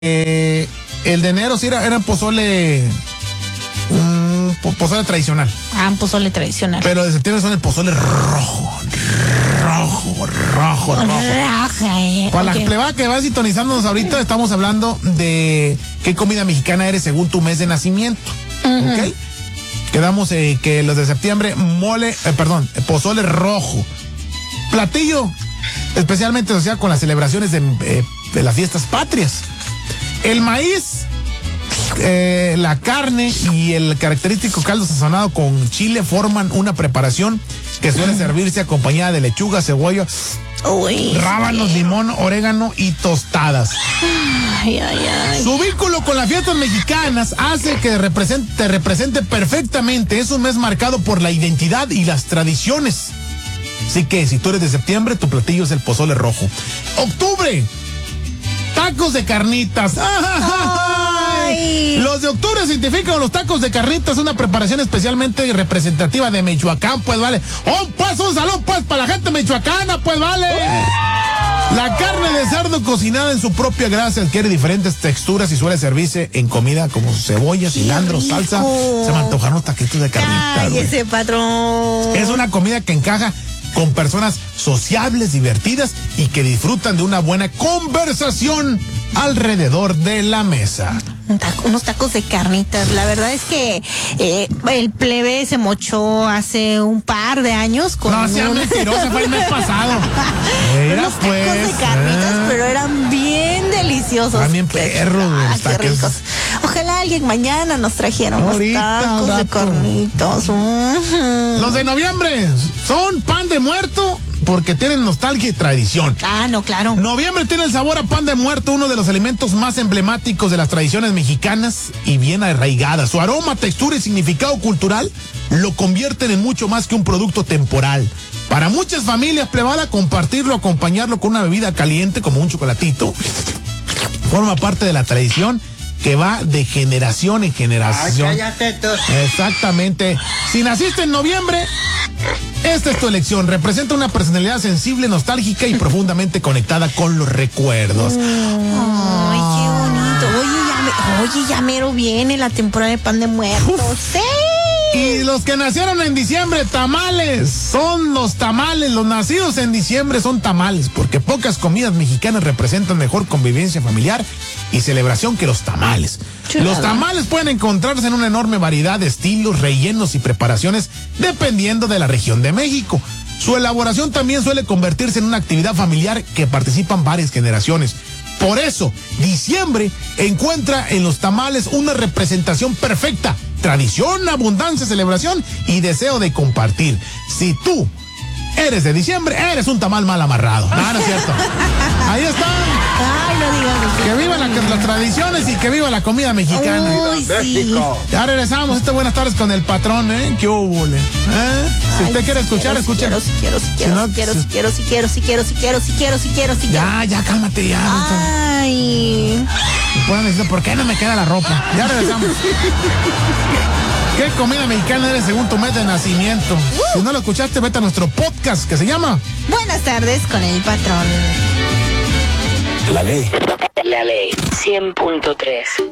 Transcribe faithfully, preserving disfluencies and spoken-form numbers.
eh, el de enero sí era, era pozole, um, pozole tradicional. Ah, un pozole tradicional. Pero de septiembre son el pozole rojo, rojo, rojo, rojo. Raja, eh. Para okay. la plebada que va sintonizándonos ahorita, estamos hablando de qué comida mexicana eres según tu mes de nacimiento. Uh-huh. ¿Ok? Quedamos eh, que los de septiembre, mole, eh, perdón, pozole rojo. Platillo especialmente asociado con las celebraciones de, eh, de las fiestas patrias. El maíz, eh, la carne y el característico caldo sazonado con chile forman una preparación que suele servirse acompañada de lechuga, cebolla, Uy, rábanos, sí. limón, orégano y tostadas. Ay, ay, ay. Su vínculo con las fiestas mexicanas hace que represente, te represente perfectamente. Es un mes marcado por la identidad y las tradiciones. Así que si tú eres de septiembre, tu platillo es el pozole rojo. Octubre, tacos de carnitas. Ay. Los de octubre se identifican con los tacos de carnitas, una preparación especialmente representativa de Michoacán, pues vale. Oh, pues un saludo pues para la gente michoacana, pues vale. La carne de cerdo cocinada en su propia grasa adquiere diferentes texturas y suele servirse en comida como cebolla, cilantro, salsa. Se me antojaron los taquitos de carnitas. Ay, güey. Ese patrón. Es una comida que encaja con personas sociables, divertidas y que disfrutan de una buena conversación alrededor de la mesa. Un taco, unos tacos de carnitas. La verdad es que eh, el plebe se mochó hace un par de años con no, sea una... mentirosa, fue el mes pasado. Era unos pues, tacos de carnitas, eh. pero eran bien deliciosos. También perros, ah, qué ricos. Ojalá alguien mañana nos trajera unos Ahorita, tacos dato. de carnitas. Uh-huh. Los de noviembre son pan de muerto porque tienen nostalgia y tradición. Ah, no, claro. Noviembre tiene el sabor a pan de muerto, uno de los alimentos más emblemáticos de las tradiciones mexicanas y bien arraigadas. Su aroma, textura y significado cultural lo convierten en mucho más que un producto temporal. Para muchas familias plebada, compartirlo, acompañarlo con una bebida caliente como un chocolatito, forma parte de la tradición que va de generación en generación. Ay, cállate tú. Exactamente. Si naciste en noviembre, esta es tu elección. Representa una personalidad sensible, nostálgica y profundamente conectada con los recuerdos. Ay, qué bonito. Oye, ya, me, oye, ya mero viene la temporada de pan de muertos. Sí. Y los que nacieron en diciembre, tamales. Son los tamales. Los nacidos en diciembre son tamales, porque pocas comidas mexicanas representan mejor convivencia familiar y celebración que los tamales. Chulada. Los tamales pueden encontrarse en una enorme variedad de estilos, rellenos y preparaciones dependiendo de la región de México. Su elaboración también suele convertirse en una actividad familiar que participan varias generaciones. Por eso, diciembre encuentra en los tamales una representación perfecta. Tradición, abundancia, celebración y deseo de compartir. Si tú eres de diciembre, eres un tamal mal amarrado. No, no es cierto. Ahí está. Ay, no digas. Que vivan la, las tradiciones y que viva la comida mexicana. Uy, sí. Ya regresamos. Este buenas tardes con el patrón, ¿eh? ¿Qué hubo? ¿Eh? Si Ay, usted quiere si escuchar, quiero, escuche. Si quiero, si quiero, si, no, si quiero, si quiero, si quiero, si quiero, si quiero, si quiero, si quiero, si quiero. Ya, ya, cálmate, ya. Ay. Pueden decir, ¿por qué no me queda la ropa? Ya regresamos. ¿Qué comida mexicana eres según tu mes de nacimiento? Uh. Si no lo escuchaste, vete a nuestro podcast que se llama Buenas tardes con el patrón. La ley. La ley cien punto tres.